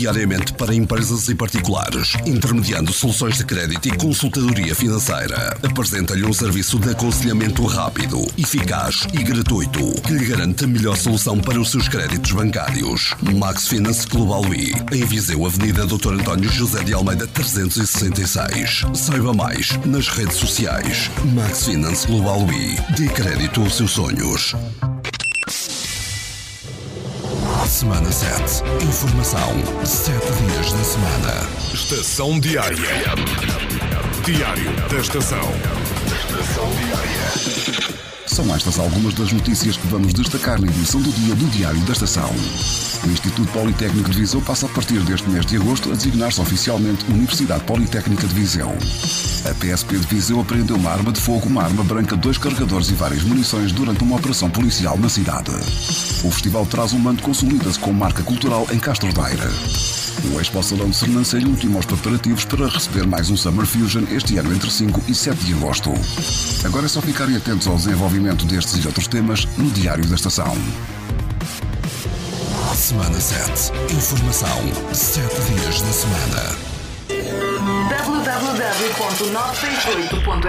Diariamente para empresas e particulares, intermediando soluções de crédito e consultadoria financeira. Apresenta-lhe um serviço de aconselhamento rápido, eficaz e gratuito, que lhe garante a melhor solução para os seus créditos bancários. Max Finance Global I, em Viseu, Avenida Dr. António José de Almeida 366. Saiba mais nas redes sociais. Max Finance Global I, dê crédito aos seus sonhos. Semana 7. Informação 7 dias da semana. Estação Diária. Diário da Estação. Estação Diária. São estas algumas das notícias que vamos destacar na edição do dia do Diário da Estação. O Instituto Politécnico de Viseu passa a partir deste mês de agosto a designar-se oficialmente Universidade Politécnica de Viseu. A PSP de Viseu apreendeu uma arma de fogo, uma arma branca, 2 carregadores e várias munições durante uma operação policial na cidade. O festival Traz um Manto consolida-se como marca cultural em Castro Daire. O Expo Salão de Sernancelho ultima os preparativos para receber mais um Summer Fusion este ano entre 5 e 7 de agosto. Agora é só ficarem atentos ao desenvolvimento destes e outros temas no Diário da Estação. Semana 7. Informação 7 dias da semana. www.968.pt